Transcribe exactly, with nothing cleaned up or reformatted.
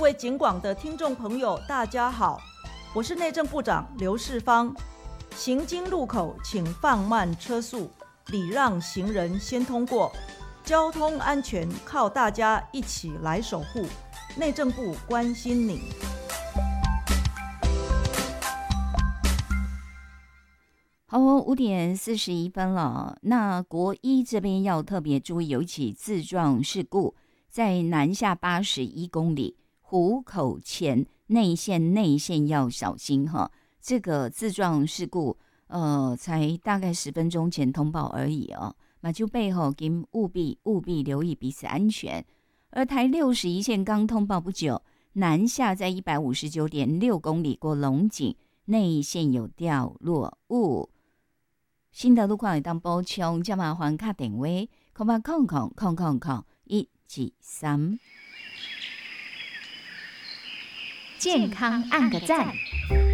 位警广的听众朋友，大家好，我是内政部长刘世芳。行经路口请放慢车速，礼让行人先通过。交通安全靠大家一起来守护，内政部关心你。 好哦，五点四十一分了。那国一这边要特别注意，有一起自撞事故，在南下八十一公里湖口前内线内线要小心哈。这个自撞事故，呃，才大概十分钟前通报而已哦。马就背后请务必务必留意彼此安全。而台六十一线刚通报不久，南下在一百五十九点六公里过龙井内线有掉落物。新的路况会当补充，就麻烦打电话空八空空空空空一二三。 健康按个赞。